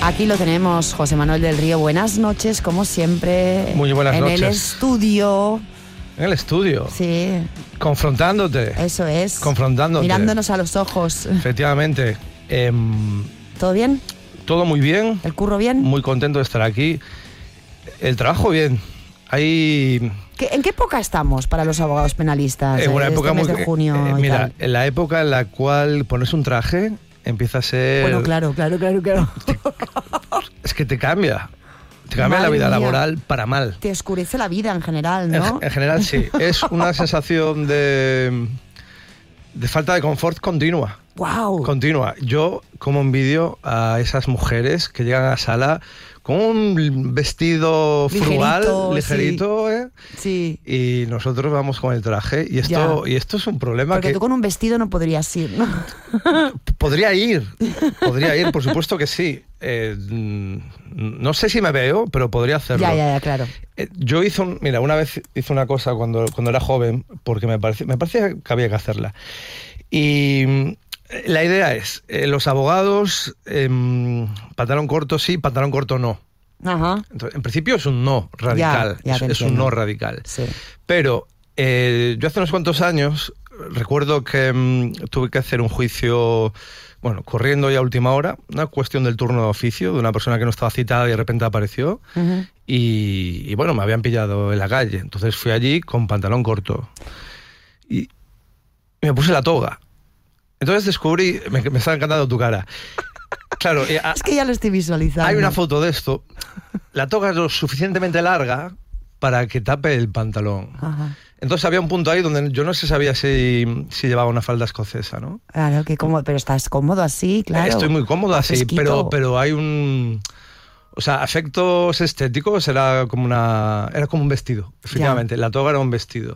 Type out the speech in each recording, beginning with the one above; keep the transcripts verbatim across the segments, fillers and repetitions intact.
Aquí lo tenemos, José Manuel del Río. Buenas noches, como siempre. Muy buenas en noches. En el estudio. En el estudio. Sí. Confrontándote. Eso es. Confrontándote. Mirándonos a los ojos. Efectivamente. Eh, ¿Todo bien? Todo muy bien. ¿El curro bien? Muy contento de estar aquí. El trabajo bien. Hay... ¿En qué época estamos para los abogados penalistas? En una este época mes muy... de junio eh, y mira, tal. en la época en la cual pones un traje, empieza a ser... Bueno, claro, claro, claro, claro. Es que te cambia. Te cambia Madre la vida mía. laboral para mal. Te oscurece la vida en general, ¿no? En, en general sí. Es una sensación de... de falta de confort continua. ¡Wow! Continua. Yo como envidio a esas mujeres que llegan a la sala con un vestido frugal, Ligerito, ligerito, sí. ¿eh? Sí. Y nosotros vamos con el traje. Y esto, y esto es un problema. Porque que tú con un vestido no podrías ir, ¿no? Podría ir, podría ir, por supuesto que sí. Eh, no sé si me veo, pero podría hacerlo. Ya, ya, ya, claro. Eh, yo hice, un, mira, una vez hice una cosa cuando, cuando era joven, porque me parecía, me parecía que había que hacerla. Y la idea es, eh, los abogados, eh, pantalón corto sí, pantalón corto no. Ajá. Entonces, en principio es un no radical, Ya, ya es, es un no radical. Sí. Pero eh, yo hace unos cuantos años recuerdo que mmm, tuve que hacer un juicio, bueno, corriendo ya a última hora, una cuestión del turno de oficio, de una persona que no estaba citada y de repente apareció. Uh-huh. y, y bueno, me habían pillado en la calle. Entonces fui allí con pantalón corto y, y me puse la toga. Entonces descubrí, me, me estaba encantando tu cara. Claro, a, es que ya lo estoy visualizando. Hay una foto de esto. La toga es lo suficientemente larga para que tape el pantalón. Ajá. Entonces había un punto ahí donde yo no se sabía si, si llevaba una falda escocesa, ¿no? Claro, que cómodo, pero estás cómodo así, claro. Estoy muy cómodo así, pero, pero hay un... O sea, efectos estéticos era como una era como un vestido, efectivamente. Ya. La toga era un vestido.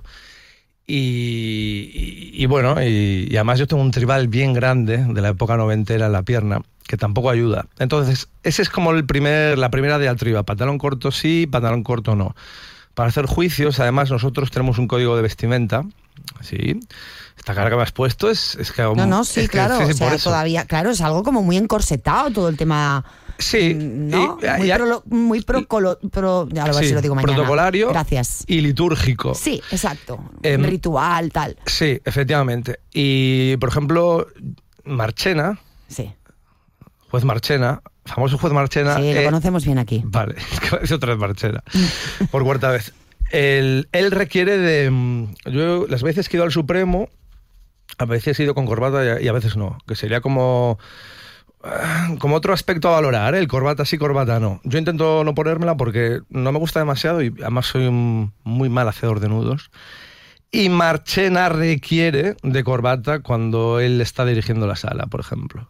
Y, y, y bueno, y, y además yo tengo un tribal bien grande de la época noventera en la pierna, que tampoco ayuda. Entonces, ese es como el primer, la primera diatriba. Pantalón corto sí, pantalón corto no. Para hacer juicios, además, nosotros tenemos un código de vestimenta. Sí. Esta cara que me has puesto es, es que... No, no, sí, es claro. Que, sí, o sea, todavía, claro, es algo como muy encorsetado todo el tema... Sí. ¿no? Y, muy, y, pro, muy procolo, pro, a ver sí, si lo digo mañana. Protocolario. Gracias. Y litúrgico. Sí, exacto. Eh, Ritual, tal. Sí, efectivamente. Y, por ejemplo, Marchena... Sí. Juez Marchena, famoso juez Marchena... Sí, lo eh, conocemos bien aquí. Vale, es otra vez Marchena, por cuarta vez. Él, él requiere de... Yo las veces que he ido al Supremo, a veces he ido con corbata y a veces no, que sería como... como otro aspecto a valorar, ¿eh? El corbata sí, corbata no. Yo intento no ponérmela porque no me gusta demasiado y además soy un muy mal hacedor de nudos. Y Marchena requiere de corbata cuando él está dirigiendo la sala, por ejemplo.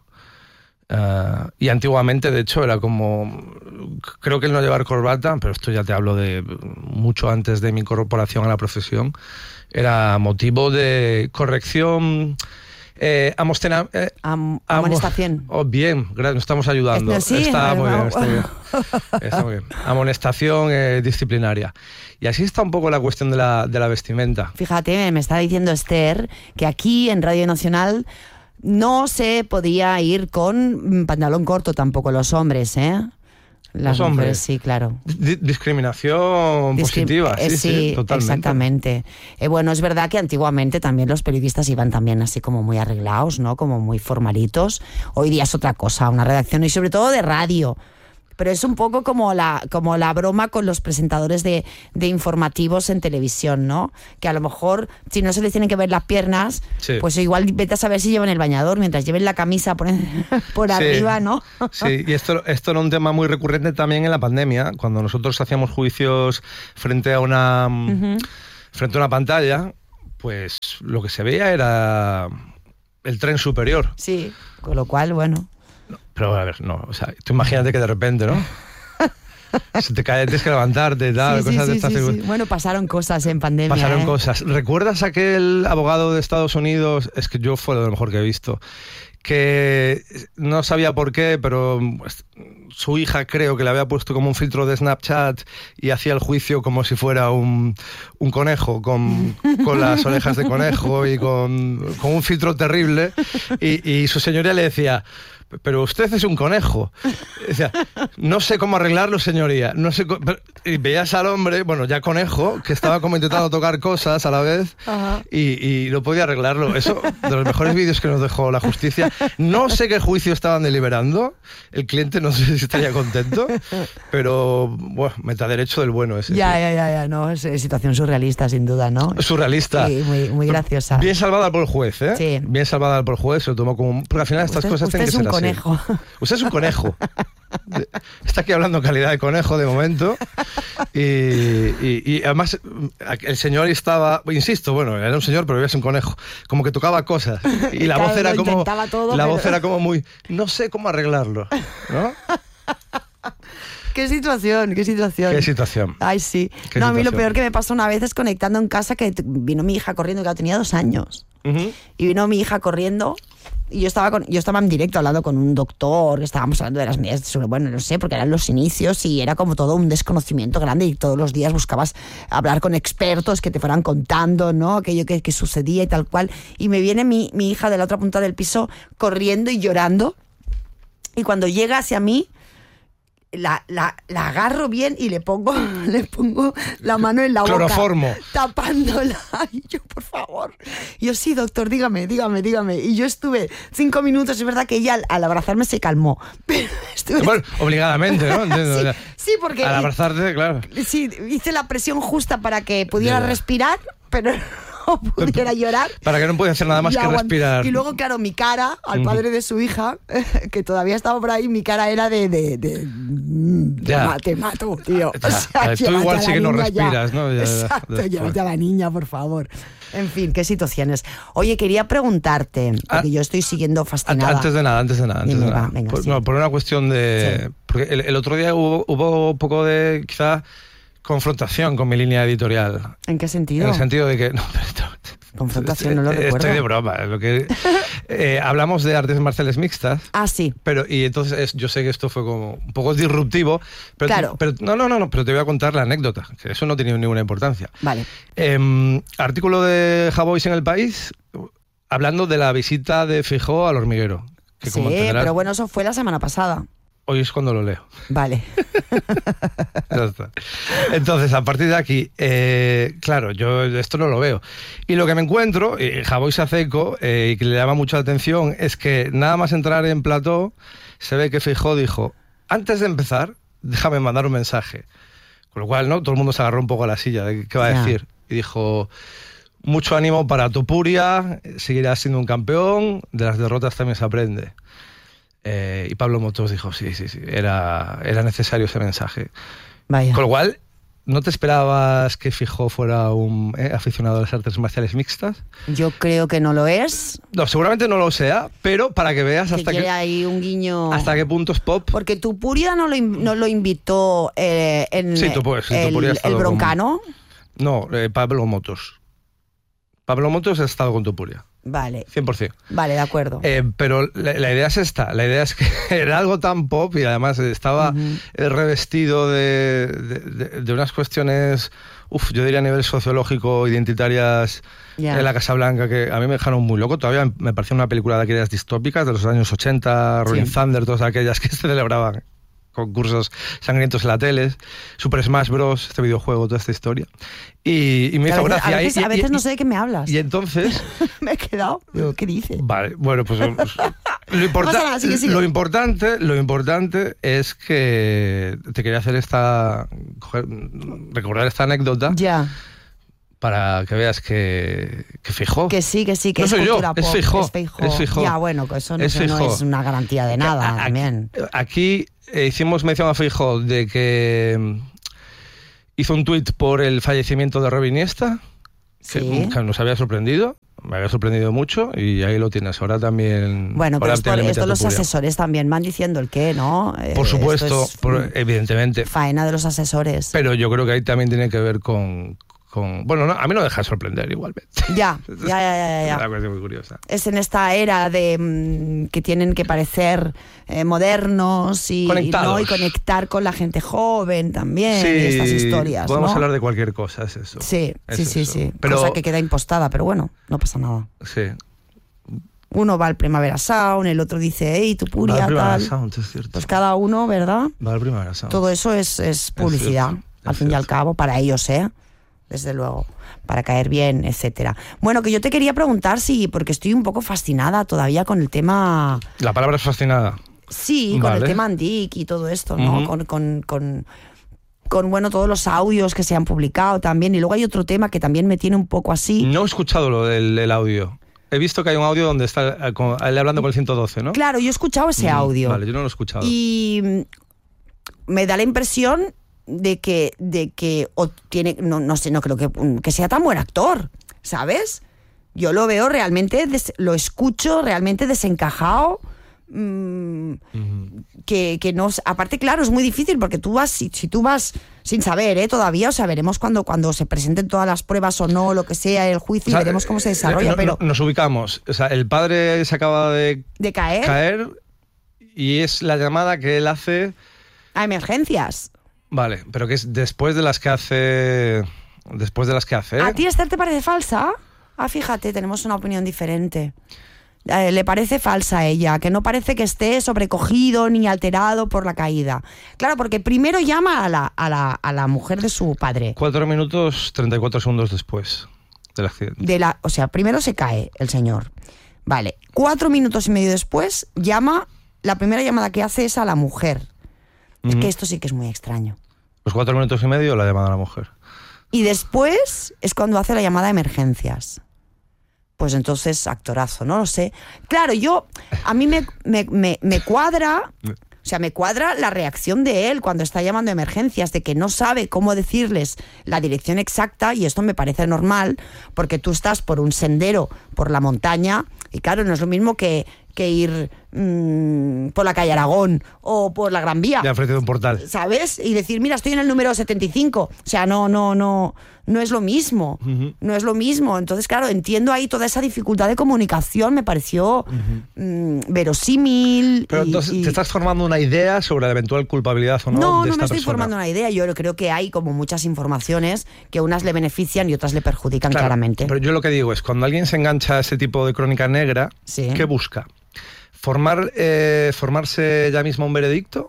Uh, y antiguamente, de hecho, era como... Creo que el no llevar corbata, pero esto ya te hablo de mucho antes de mi incorporación a la profesión, era motivo de corrección... Eh, amostena, eh, Am, amonestación. Oh, bien, nos estamos ayudando. Este, sí, está, muy bien, está, muy bien. está muy bien. Amonestación eh, disciplinaria. Y así está un poco la cuestión de la, de la vestimenta. Fíjate, me está diciendo Esther que aquí en Radio Nacional no se podía ir con pantalón corto tampoco los hombres, ¿eh? Los Las hombres, mujeres, sí, claro. D- discriminación Discrim- positiva, sí, eh, sí, sí, totalmente. Exactamente. Eh, bueno, es verdad que antiguamente también los periodistas iban también así como muy arreglados, ¿no? Como muy formalitos. Hoy día es otra cosa, una redacción y sobre todo de radio. Pero es un poco como la, como la broma con los presentadores de, de informativos en televisión, ¿no? Que a lo mejor, si no se les tienen que ver las piernas, sí. pues igual vete a saber si llevan el bañador, mientras lleven la camisa por, por sí. arriba, ¿no? Sí, y esto, esto era un tema muy recurrente también en la pandemia, cuando nosotros hacíamos juicios frente a una, uh-huh. frente a una pantalla, pues lo que se veía era el tren superior. Sí, con lo cual, bueno... No, pero a ver, no, o sea, tú imagínate que de repente, ¿no? Se te cae, tienes que levantarte y tal, sí, cosas sí, de estas. Sí, sí. Bueno, pasaron cosas en pandemia. Pasaron ¿eh? cosas. ¿Recuerdas aquel abogado de Estados Unidos? Es que yo fue de lo mejor que he visto. Que no sabía por qué, pero pues, su hija creo que le había puesto como un filtro de Snapchat y hacía el juicio como si fuera un, un conejo, con, con las orejas de conejo y con, con un filtro terrible. Y, y su señoría le decía... pero usted es un conejo. Decía, no sé cómo arreglarlo, señoría. No sé co-". Y veías al hombre, bueno, ya conejo, que estaba como intentando tocar cosas a la vez y, y no podía arreglarlo. Eso, de los mejores vídeos que nos dejó la justicia. No sé qué juicio estaban deliberando. El cliente no sé si estaría contento, pero, bueno, metaderecho del bueno ese. Ya, ya, ya, ya, no, es, es situación surrealista, sin duda, ¿no? Surrealista. Sí, muy, muy graciosa. Bien salvada por el juez, ¿eh? Sí. Bien salvada por el juez, se lo tomó como un... Porque al final estas usted, cosas usted tienen que ser así. Usted es un conejo. Usted es un conejo. Está aquí hablando calidad de conejo de momento. Y, y, y además el señor estaba, insisto, bueno, era un señor, pero es un conejo. Como que tocaba cosas. Y la claro, voz era como... todo, la pero... voz era como muy... No sé cómo arreglarlo, ¿no? Qué situación, qué situación. Qué situación. Ay, sí. Qué no, a mí situación. lo peor que me pasó una vez es conectando en casa, que vino mi hija corriendo, que tenía dos años. Uh-huh. Y vino mi hija corriendo y yo estaba, con, yo estaba en directo hablando con un doctor, que estábamos hablando de las medidas de seguridad, bueno, no sé, porque eran los inicios y era como todo un desconocimiento grande y todos los días buscabas hablar con expertos que te fueran contando, ¿no? Aquello que, que sucedía y tal cual. Y me viene mi, mi hija de la otra punta del piso corriendo y llorando, y cuando llega hacia mí, La, la, la agarro bien y le pongo, le pongo la mano en la boca. Cloroformo. Tapándola. Y yo, por favor. Y yo, sí, doctor, dígame, dígame, dígame. Y yo estuve cinco minutos, es verdad que ella al, al abrazarme se calmó. Pero estuve... Bueno, obligadamente, ¿no? sí, sí, porque... Al abrazarte, claro. Sí, hice la presión justa para que pudiera Ya. respirar, pero... no pudiera llorar. Para que no pudiera hacer nada más y que aguant- respirar. Y luego, claro, mi cara, al padre de su hija, que todavía estaba por ahí, mi cara era de... de, de, de Ya. ma- te mato, tío. Ya. O sea, Tú llévate igual a sí la que no niña ya. respiras, ¿no? Ya, Exacto, después. llévate a la niña, por favor. En fin, qué situaciones. Oye, quería preguntarte, porque Ah, yo estoy siguiendo fascinada. Antes de nada, antes de nada. Antes Dime, de nada. va, venga, por, sí. no, por una cuestión de... Sí. Porque el, el otro día hubo, hubo un poco de, quizá, confrontación con mi línea editorial. ¿En qué sentido? En el sentido de que... No, pero esto- Confrontación, no lo estoy recuerdo. de broma. Lo que, eh, hablamos de artes marciales mixtas. Ah, sí. Pero, y entonces es- yo sé que esto fue como un poco disruptivo, pero, Claro. pero no, no, no, no, pero te voy a contar la anécdota, que eso no tiene ninguna importancia. Vale. Eh, artículo de Javois en El País, hablando de la visita de Feijóo al hormiguero. Que Sí, como entenderás, pero bueno, eso fue la semana pasada. hoy es cuando lo leo. Vale. Ya está. Entonces, a partir de aquí, eh, claro, yo esto no lo veo. Y lo que me encuentro, y Javois hace eco, eh, y que le llama mucho la atención, es que nada más entrar en plató, se ve que Feijóo dijo, antes de empezar, déjame mandar un mensaje. Con lo cual, ¿no? Todo el mundo se agarró un poco a la silla de qué va a Ya. decir. Y dijo, mucho ánimo para Topuria, seguirás siendo un campeón, de las derrotas también se aprende. Eh, y Pablo Motos dijo, sí, sí, sí, era, era necesario ese mensaje. Vaya. Con lo cual, ¿no te esperabas que Feijóo fuera un eh, aficionado a las artes marciales mixtas? Yo creo que no lo es. No, seguramente no lo sea, pero para que veas Que hasta quiere qué, ahí un guiño. hasta qué punto es pop. Porque Tupuria no lo, in- no lo invitó eh, en Sí, Tupu- sí, el, Tupuria ha estado el con- broncano. No, eh, Pablo Motos. Pablo Motos ha estado con Tupuria, Vale, cien por ciento. vale, de acuerdo. Eh, pero la, la idea es esta, la idea es que era algo tan pop y además estaba Ujú. eh, revestido de, de- de- de unas cuestiones, uf, yo diría a nivel sociológico, identitarias Ya. en la Casa Blanca, que a mí me dejaron muy loco. Todavía me parecía una película de aquellas distópicas de los años ochenta, Rolling Sí. Thunder, todas aquellas que se celebraban concursos sangrientos en la tele, Super Smash Bros, este videojuego, toda esta historia. Y, y me Que a hizo veces, gracia. a veces, Y- a veces y- no sé de qué me hablas. Y entonces... Me he quedado. Digo, ¿qué dice? Vale, bueno, pues pues, lo, importa- pasa nada, sigue, sigue. lo importante, lo importante es que te quería hacer esta, coger- recordar esta anécdota Ya. para que veas que, que Feijóo. Que sí, que sí, que No es soy yo, cultura es pop. Feijóo, Es Feijóo. es Feijóo. Ya, bueno, que eso no, Es eso no Feijóo. es una garantía de nada A- aquí, también. aquí, eh, hicimos mención a Feijóo de que mm, hizo un tuit por el fallecimiento de Robin Iniesta, que, Sí. que nos había sorprendido, me había sorprendido mucho y ahí lo tienes. Ahora también... Bueno, pero ahora esto, también le esto metes los Tupuria. asesores también van diciendo el qué, ¿no? Eh, Por supuesto, esto es, por- mm, evidentemente. faena de los asesores. Pero yo creo que ahí también tiene que ver con... con bueno, no, a mí no deja de sorprender igualmente. Ya, ya, ya, ya, Es ya. una cuestión muy curiosa. Es en esta era de mm, que tienen que parecer eh, modernos y, y, Conectados. ¿no? y conectar con la gente joven también y estas historias. podemos ¿no? hablar de cualquier cosa, es eso. Sí, Es sí, sí, eso. sí. Pero, Cosa que queda impostada, pero bueno, no pasa nada. sí. Uno va al Primavera Sound, el otro dice, hey, tu Puria, Va al Primavera tal. Sound, es cierto. Pues cada uno, ¿verdad? Va al Primavera Sound. Todo eso es, es publicidad, Es cierto, es al fin y al cierto. cabo, para ellos, ¿eh? Desde luego, para caer bien, etcétera. Bueno, que yo te quería preguntar si, porque estoy un poco fascinada todavía con el tema... La palabra es fascinada. Sí, con Vale. el tema Andic y todo esto, ¿no? Ujú. Con, con, con, con, bueno, todos los audios que se han publicado también. Y luego hay otro tema que también me tiene un poco así. No he escuchado lo del el audio. He visto que hay un audio donde está eh, con- él hablando con el ciento doce, ¿no? Claro, yo he escuchado ese Mm, audio. Vale, yo no lo he escuchado. Y mm, me da la impresión de que, de que o tiene, no, no sé, no creo que, que sea tan buen actor, ¿sabes? Yo lo veo realmente, des- lo escucho realmente desencajado. mm, Ujú. que, que no, aparte, claro, es muy difícil porque tú vas, si, si tú vas sin saber, ¿eh? Todavía, o sea, veremos cuando, cuando se presenten todas las pruebas o no, lo que sea, el juicio, O sea, y veremos cómo se eh, desarrolla, no- pero no- nos ubicamos. O sea, el padre se acaba de de caer caer y es la llamada que él hace. a emergencias. Vale, pero que es después de las que hace. Después de las que hace. ¿A ti, Esther, te parece falsa? Ah, fíjate, tenemos una opinión diferente. Eh, le parece falsa a ella, que no parece que esté sobrecogido ni alterado por la caída. Claro, porque primero llama a la, a la, a la mujer de su padre. Cuatro minutos treinta y cuatro segundos después del accidente. De la, o sea, primero se cae el señor. Vale, cuatro minutos y medio después llama, la primera llamada que hace es a la mujer. Es Ujú. que esto sí que es muy extraño. Los cuatro minutos y medio la llamada a la mujer. Y después es cuando hace la llamada de emergencias. Pues entonces, actorazo, no lo sé. Claro, yo, a mí me, me, me, me cuadra, o sea, me cuadra la reacción de él cuando está llamando a emergencias, de que no sabe cómo decirles la dirección exacta, y esto me parece normal, porque tú estás por un sendero, por la montaña, y claro, no es lo mismo que, que ir mmm, por la calle Aragón o por la Gran Vía. Ya enfrente de un portal. ¿Sabes? Y decir, mira, estoy en el número setenta y cinco. O sea, no, no, no, no es lo mismo. Ujú. No es lo mismo. Entonces, claro, entiendo ahí toda esa dificultad de comunicación. Me pareció mm, verosímil. Pero y- entonces y- te estás formando una idea sobre la eventual culpabilidad o no, No, de no esta me estoy persona. formando una idea. Yo creo que hay como muchas informaciones que unas le benefician y otras le perjudican Claro, claramente. Pero yo lo que digo es, cuando alguien se engancha a ese tipo de crónica negra, Sí. ¿qué busca? ¿Formar, eh, ¿Formarse ya mismo un veredicto?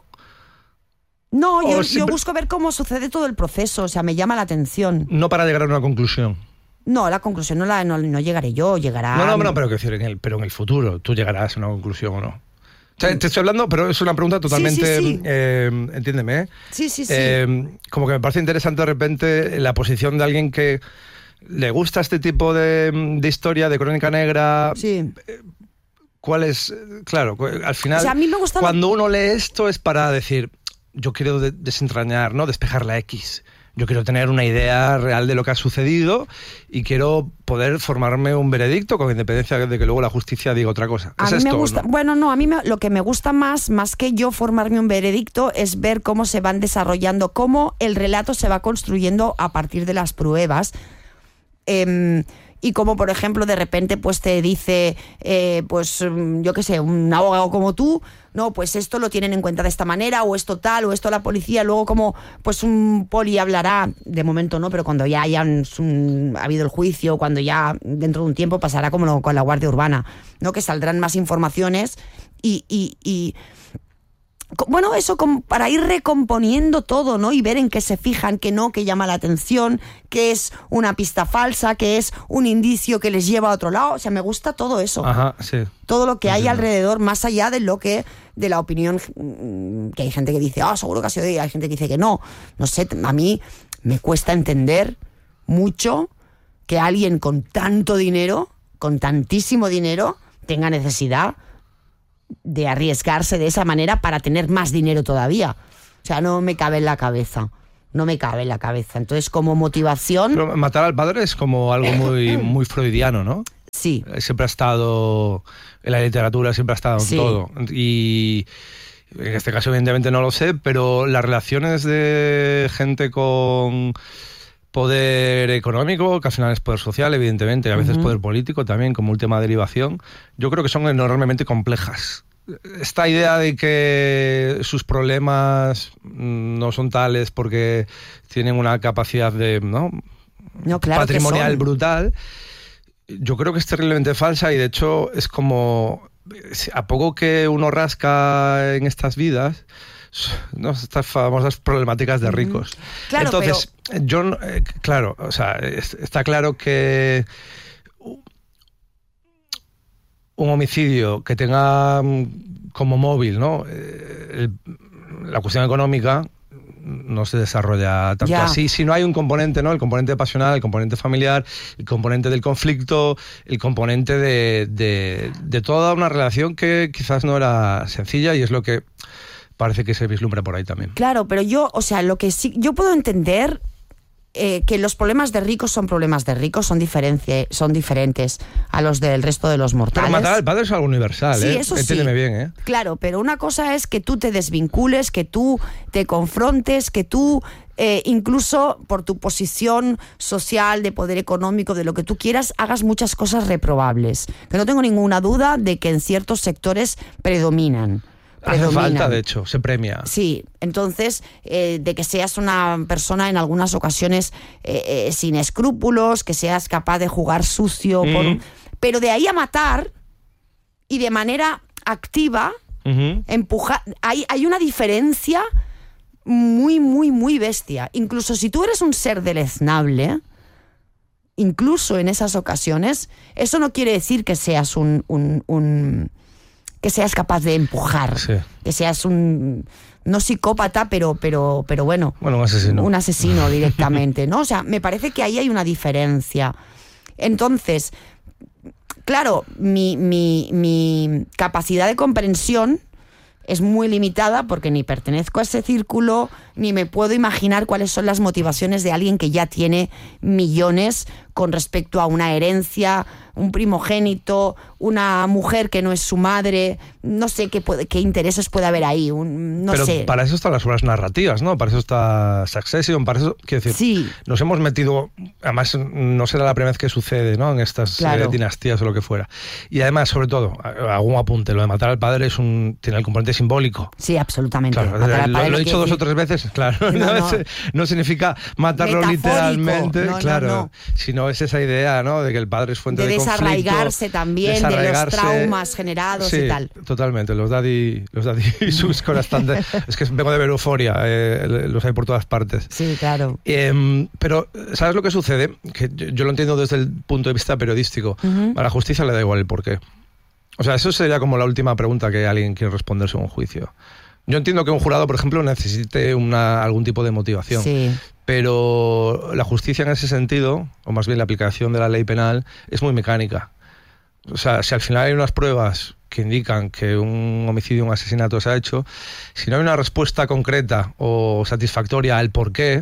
No, yo, o yo simple- busco ver cómo sucede todo el proceso. O sea, me llama la atención. No para llegar a una conclusión. No, la conclusión no, la, no, no llegaré yo, llegará... No, no, no, pero, que decir, en el, pero en el futuro tú llegarás a una conclusión o no. O sea, te estoy hablando, pero es una pregunta totalmente, Sí, sí, sí. eh, entiéndeme, ¿eh? Sí, sí, sí. Eh, como que me parece interesante de repente la posición de alguien que le gusta este tipo de, de historia, de crónica negra. sí. ¿Cuál es? Claro, cu- al final, O sea, a mí me gusta lo- cuando uno lee esto es para decir, yo quiero de- desentrañar, ¿no? Despejar la X. Yo quiero tener una idea real de lo que ha sucedido y quiero poder formarme un veredicto con independencia de que luego la justicia diga otra cosa. A ¿Es mí esto me o gusta, no? bueno, no, a mí me- lo que me gusta más, más que yo formarme un veredicto, es ver cómo se van desarrollando, cómo el relato se va construyendo a partir de las pruebas. Em, y como, por ejemplo, de repente pues te dice, eh, pues mm, yo qué sé, un abogado como tú, no, pues esto lo tienen en cuenta de esta manera, o esto tal, o esto la policía, luego como pues un poli hablará, de momento no, pero cuando ya hayan un- ha habido el juicio, cuando ya dentro de un tiempo pasará como lo- con la Guardia Urbana, ¿no? Que saldrán más informaciones y... y, y co- bueno, eso como para ir recomponiendo todo, ¿no? Y ver en qué se fijan, qué no, qué llama la atención, qué es una pista falsa, qué es un indicio que les lleva a otro lado. O sea, me gusta todo eso. Ajá, sí. Todo lo que hay Entiendo. alrededor, más allá de lo que, de la opinión, mm, que hay gente que dice, ah, seguro que ha sido ella, hay gente que dice que no. No sé, a mí me cuesta entender mucho que alguien con tanto dinero, con tantísimo dinero, tenga necesidad de arriesgarse de esa manera para tener más dinero todavía. O sea, no me cabe en la cabeza. No me cabe en la cabeza. Entonces, como motivación, Pero matar al padre es como algo muy, muy freudiano, ¿no? sí. Siempre ha estado en la literatura, siempre ha estado en Sí. todo. Y en este caso, evidentemente, no lo sé, pero las relaciones de gente con poder económico, que al final es poder social, evidentemente, y a veces Ujú. poder político también, como última derivación, yo creo que son enormemente complejas. Esta idea de que sus problemas mm, no son tales porque tienen una capacidad de, ¿no? No, claro que patrimonial son. brutal, yo creo que es terriblemente falsa y de hecho es como, a poco que uno rasca en estas vidas, ¿no? Estas famosas problemáticas de ricos. Claro, Entonces, pero... yo, eh, claro, o sea, es, está claro que un homicidio que tenga como móvil, ¿no? Eh, el, la cuestión económica no se desarrolla tanto ya. así si no hay un componente, ¿no? El componente pasional, el componente familiar, el componente del conflicto, el componente de, de, de toda una relación que quizás no era sencilla y es lo que parece que se vislumbra por ahí también. Claro, pero yo, o sea, lo que sí, yo puedo entender eh, que los problemas de ricos son problemas de ricos, son, diferencie, son diferentes a los del resto de los mortales. Pero matar al padre es algo universal, sí, ¿eh? Eso Entiéndeme sí. bien, ¿eh? Claro, pero una cosa es que tú te desvincules, que tú te confrontes, que tú eh, incluso por tu posición social, de poder económico, de lo que tú quieras, hagas muchas cosas reprobables. Que no tengo ninguna duda de que en ciertos sectores predominan. Hace falta, de hecho, se premia. Sí, entonces, eh, de que seas una persona en algunas ocasiones eh, eh, sin escrúpulos, que seas capaz de jugar sucio, mm. por, pero de ahí a matar y de manera activa, uh-huh. empujar, hay, hay una diferencia muy, muy, muy bestia. Incluso si tú eres un ser deleznable, incluso en esas ocasiones, eso no quiere decir que seas un... un, un que seas capaz de empujar, sí. que seas un, no psicópata, pero, pero, pero bueno, bueno, un asesino. Un asesino directamente, ¿no? O sea, me parece que ahí hay una diferencia. Entonces, claro, mi, mi, mi capacidad de comprensión es muy limitada porque ni pertenezco a ese círculo, ni me puedo imaginar cuáles son las motivaciones de alguien que ya tiene millones con respecto a una herencia, un primogénito, una mujer que no es su madre, no sé qué, puede, qué intereses puede haber ahí, un, no Pero sé. Para eso están las obras narrativas, ¿no? Para eso está Succession, para eso, quiero decir, sí. nos hemos metido, además no será la primera vez que sucede, ¿no? En estas claro. eh, dinastías o lo que fuera. Y además, sobre todo, hago un apunte, lo de matar al padre es un, tiene el componente simbólico. Sí, absolutamente. Claro, lo, lo he dicho dos o tres veces, claro, no, no, no. Es, no significa matarlo literalmente, no, claro, no, no. sino es esa idea, ¿no? De que el padre es fuente de, de conflicto. Desarraigarse también, desarraigarse, de los traumas generados sí, y tal. Totalmente, los daddy, los daddy issues constantes. Es que vengo de ver Euforia, eh, los hay por todas partes. Sí, claro. Eh, pero, ¿sabes lo que sucede? Que yo, yo lo entiendo desde el punto de vista periodístico. Uh-huh. A la justicia le da igual el porqué. O sea, eso sería como la última pregunta que alguien quiere responderse en un juicio. Yo entiendo que un jurado, por ejemplo, necesite una, algún tipo de motivación. Sí. Pero la justicia en ese sentido, o más bien la aplicación de la ley penal, es muy mecánica. O sea, si al final hay unas pruebas que indican que un homicidio, un asesinato se ha hecho, si no hay una respuesta concreta o satisfactoria al porqué,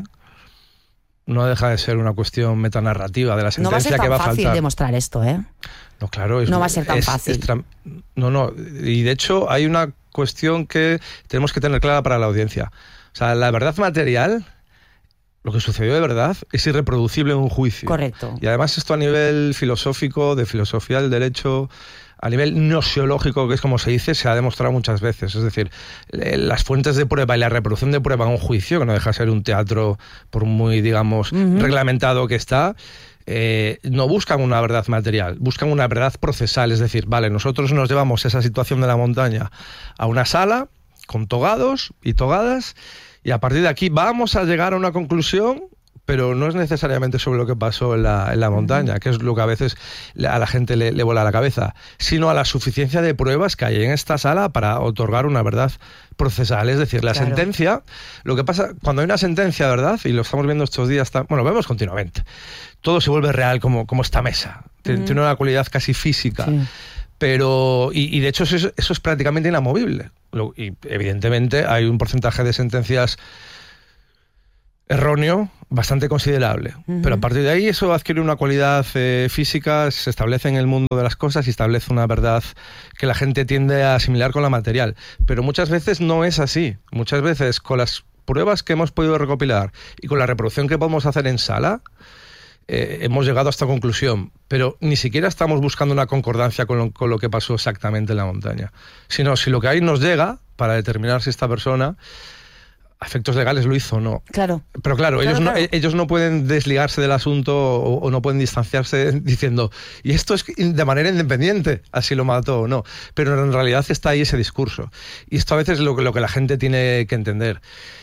no deja de ser una cuestión metanarrativa de la sentencia. No va a ser tan que va a fácil faltar. demostrar esto, ¿eh? No, claro. Es, no va a ser tan es, fácil. Es tra- no, no. Y de hecho hay una cuestión que tenemos que tener clara para la audiencia. O sea, la verdad material, lo que sucedió de verdad, es irreproducible en un juicio. Correcto. Y además esto a nivel filosófico, de filosofía del derecho, a nivel gnoseológico, que es como se dice, se ha demostrado muchas veces. Es decir, las fuentes de prueba y la reproducción de prueba en un juicio, que no deja de ser un teatro por muy, digamos, uh-huh. reglamentado que está, eh, no buscan una verdad material, buscan una verdad procesal. Es decir, vale, nosotros nos llevamos esa situación de la montaña a una sala con togados y togadas, y a partir de aquí vamos a llegar a una conclusión, pero no es necesariamente sobre lo que pasó en la, en la montaña, que es lo que a veces a la gente le, le vuela la cabeza, sino a la suficiencia de pruebas que hay en esta sala para otorgar una verdad procesal. Es decir, la claro. sentencia, lo que pasa, cuando hay una sentencia, ¿verdad? Y lo estamos viendo estos días, bueno, lo vemos continuamente, todo se vuelve real como, como esta mesa, mm. tiene una cualidad casi física. Sí. Pero, y, y de hecho eso es, eso es prácticamente inamovible. Lo, y evidentemente hay un porcentaje de sentencias erróneo bastante considerable. Uh-huh. Pero a partir de ahí eso adquiere una cualidad eh, física, se establece en el mundo de las cosas y establece una verdad que la gente tiende a asimilar con la material. Pero muchas veces no es así. Muchas veces con las pruebas que hemos podido recopilar y con la reproducción que podemos hacer en sala, Eh, hemos llegado a esta conclusión, pero ni siquiera estamos buscando una concordancia con lo, con lo que pasó exactamente en la montaña, sino si lo que ahí nos llega para determinar si esta persona a efectos legales lo hizo o no. Claro. Pero claro, claro, ellos, claro. No, ellos no pueden desligarse del asunto o, o no pueden distanciarse diciendo, y esto es de manera independiente, así lo mató o no. Pero en realidad está ahí ese discurso. Y esto a veces es lo, lo que la gente tiene que entender.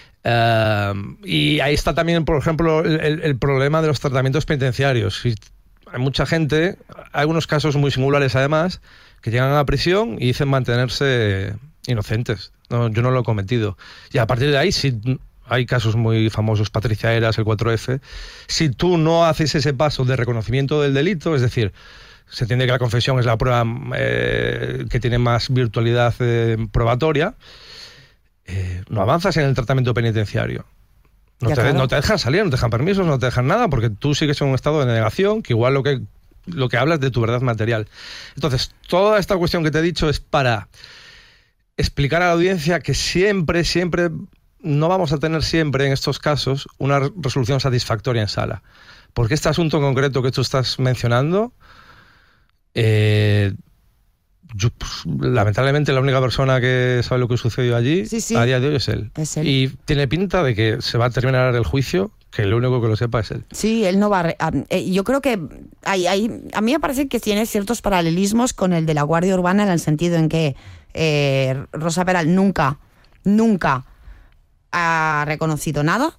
Uh, y ahí está también, por ejemplo, el, el problema de los tratamientos penitenciarios. Y hay mucha gente, hay algunos casos muy singulares además, que llegan a la prisión y dicen mantenerse inocentes. No, yo no lo he cometido. Y a partir de ahí, si hay casos muy famosos, Patricia Eras, el cuatro efe, si tú no haces ese paso de reconocimiento del delito, es decir, se entiende que la confesión es la prueba eh, que tiene más virtualidad eh, probatoria, eh, no avanzas en el tratamiento penitenciario. No te, claro. no te dejan salir, no te dejan permisos, no te dejan nada, porque tú sigues en un estado de negación, que igual lo que, lo que hablas de tu verdad material. Entonces, toda esta cuestión que te he dicho es para explicar a la audiencia que siempre, siempre, no vamos a tener siempre en estos casos una resolución satisfactoria en sala. Porque este asunto en concreto que tú estás mencionando, eh, yo, pues, lamentablemente la única persona que sabe lo que sucedió allí sí, sí. a día de hoy es él. es él. Y tiene pinta de que se va a terminar el juicio, que el único que lo sepa es él. Sí, él no va a... Re- a eh, yo creo que hay, hay, a mí me parece que tiene ciertos paralelismos con el de la Guardia Urbana, en el sentido en que eh, Rosa Peral nunca, nunca ha reconocido nada,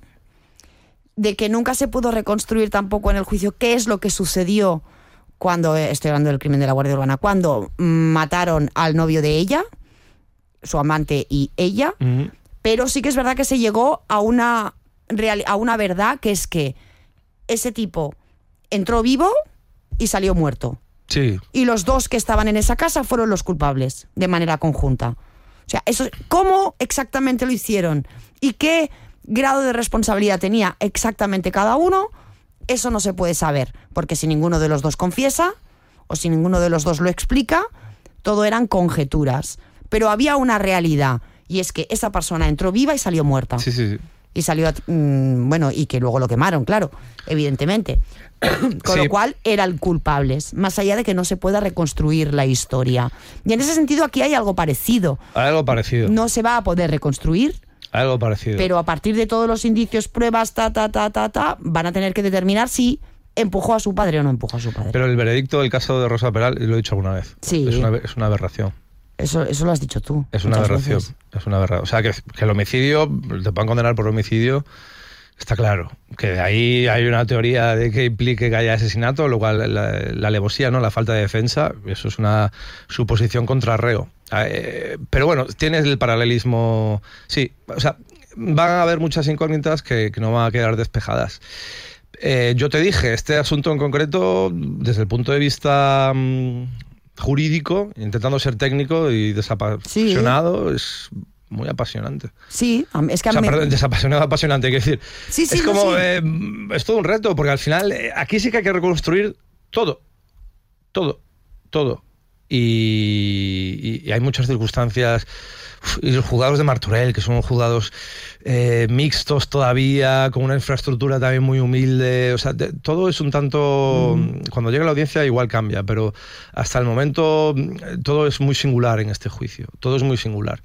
de que nunca se pudo reconstruir tampoco en el juicio qué es lo que sucedió cuando, estoy hablando del crimen de la Guardia Urbana, cuando mataron al novio de ella, su amante y ella, Uh-huh. pero sí que es verdad que se llegó a una, real, a una verdad, que es que ese tipo entró vivo y salió muerto. Sí. Y los dos que estaban en esa casa fueron los culpables, de manera conjunta. O sea, eso, ¿cómo exactamente lo hicieron? ¿Y qué grado de responsabilidad tenía exactamente cada uno? Eso no se puede saber, porque si ninguno de los dos confiesa, o si ninguno de los dos lo explica, todo eran conjeturas. Pero había una realidad, y es que esa persona entró viva y salió muerta. Sí, sí, sí. Y salió, mmm, bueno, y que luego lo quemaron, claro, evidentemente. Con sí. lo cual eran culpables, más allá de que no se pueda reconstruir la historia. Y en ese sentido aquí hay algo parecido. Algo parecido. No se va a poder reconstruir, Algo parecido. pero a partir de todos los indicios, pruebas, ta, ta, ta, ta, ta, van a tener que determinar si empujó a su padre o no empujó a su padre. Pero el veredicto del caso de Rosa Peral, lo he dicho alguna vez, Sí. es, una, es una aberración. Eso, eso lo has dicho tú. Es una muchas aberración. veces. Es una aberración. O sea, que, que el homicidio, te puedan condenar por homicidio, está claro. Que de ahí hay una teoría de que implique que haya asesinato, lo cual la, la alevosía, ¿no? La falta de defensa, eso es una suposición contra reo. Eh, pero bueno, tienes el paralelismo. Sí, o sea, van a haber muchas incógnitas que, que no van a quedar despejadas. Eh, yo te dije, este asunto en concreto, desde el punto de vista mmm, jurídico, intentando ser técnico y desapasionado, sí. Es muy apasionante. Sí, es que a o sea, mí... perdón, desapasionado, apasionante, quiero decir. Sí, sí, es no, como, sí. eh, es todo un reto, porque al final, eh, aquí sí que hay que reconstruir todo. Todo. Todo. Y, y, y hay muchas circunstancias. Uf, y los juzgados de Martorell, que son juzgados eh, mixtos todavía, con una infraestructura también muy humilde. O sea, de, todo es un tanto... Mm. Cuando llega la audiencia igual cambia, pero hasta el momento todo es muy singular en este juicio. Todo es muy singular.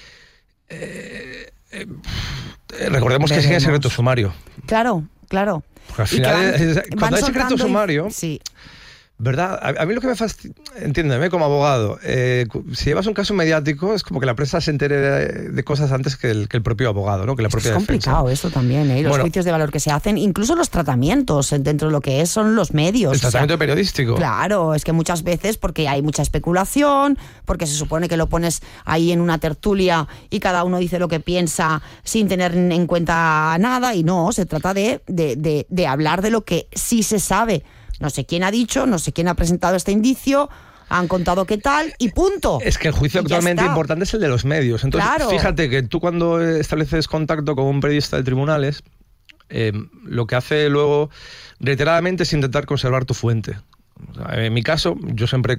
Eh, eh, recordemos que sigue en secreto sumario. Claro, claro. Porque al final, van, es, cuando hay secreto sumario... Y, sí. ¿Verdad? A, a mí lo que me fastidia, entiéndeme como abogado, eh, si llevas un caso mediático es como que la prensa se entere de, de cosas antes que el, que el propio abogado, ¿no? Que la propia es complicado defensa. Eso también, ¿eh? Los bueno, juicios de valor que se hacen, incluso los tratamientos dentro de lo que es son los medios. El tratamiento o sea, periodístico. Claro, es que muchas veces porque hay mucha especulación, porque se supone que lo pones ahí en una tertulia y cada uno dice lo que piensa sin tener en cuenta nada, y no, se trata de, de, de, de hablar de lo que sí se sabe. No sé quién ha dicho, no sé quién ha presentado este indicio, han contado qué tal y punto. Es que el juicio actualmente importante es el de los medios. Entonces, claro. Fíjate que tú cuando estableces contacto con un periodista de tribunales, eh, lo que hace luego reiteradamente es intentar conservar tu fuente. O sea, en mi caso, yo siempre